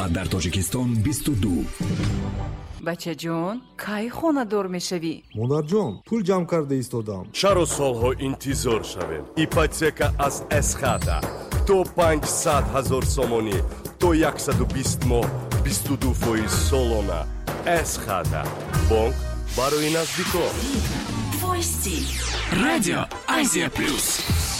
و در تاجیکستان 22. بچه جون کی خانه دار میشوی؟ مادر جان پول جمع کرده ایستادم. چرا سالها انتظار شویم؟ ایپاتека از اسخاتا تو 500,000 сомонӣ то 120 моҳ 22% солона. اسخاتا бонк барои наздикон. Радио Азия Плюс.